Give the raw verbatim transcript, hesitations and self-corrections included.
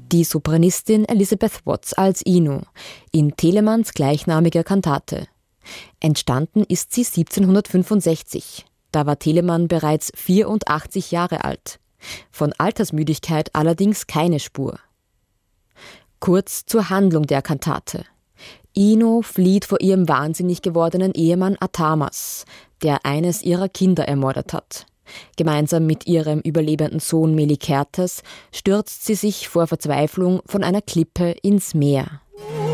Die Sopranistin Elizabeth Watts als Ino in Telemanns gleichnamiger Kantate. Entstanden ist sie siebzehnhundertfünfundsechzig. Da war Telemann bereits vierundachtzig Jahre alt. Von Altersmüdigkeit allerdings keine Spur. Kurz zur Handlung der Kantate. Ino flieht vor ihrem wahnsinnig gewordenen Ehemann Athamas, der eines ihrer Kinder ermordet hat. Gemeinsam mit ihrem überlebenden Sohn Melikertes stürzt sie sich vor Verzweiflung von einer Klippe ins Meer.